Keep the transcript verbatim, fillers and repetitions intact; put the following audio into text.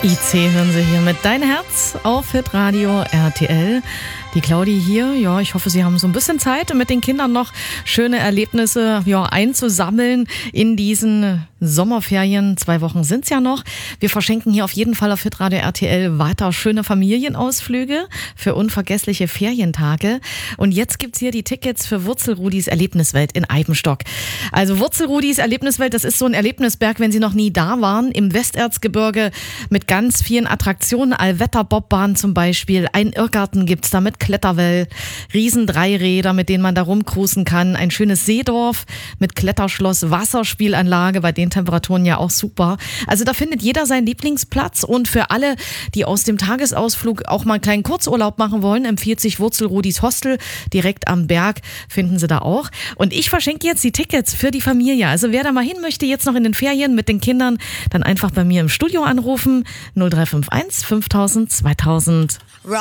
I C hören Sie hier mit Dein Herz auf Hitradio R T L. Die Claudi hier, ja, ich hoffe, Sie haben so ein bisschen Zeit, mit den Kindern noch schöne Erlebnisse ja, einzusammeln in diesen Sommerferien. Zwei Wochen sind's ja noch. Wir verschenken hier auf jeden Fall auf Hitradio R T L weiter schöne Familienausflüge für unvergessliche Ferientage. Und jetzt gibt's hier die Tickets für Wurzelrudis Erlebniswelt in Eibenstock. Also Wurzelrudis Erlebniswelt, das ist so ein Erlebnisberg, wenn Sie noch nie da waren, im Westerzgebirge mit ganz vielen Attraktionen, Allwetterbobbahn zum Beispiel, ein Irrgarten gibt's da mit Kletterwell, riesen Dreiräder, mit denen man da rumcruisen kann, ein schönes Seedorf mit Kletterschloss, Wasserspielanlage, bei den Temperaturen ja auch super. Also da findet jeder seinen Lieblingsplatz und für alle, die aus dem Tagesausflug auch mal einen kleinen Kurzurlaub machen wollen, empfiehlt sich Wurzelrudis Hostel direkt am Berg, finden Sie da auch. Und ich verschenke jetzt die Tickets für die Familie. Also wer da mal hin möchte, jetzt noch in den Ferien mit den Kindern, dann einfach bei mir im Studio anrufen, null drei fünf eins fünftausend zweitausend.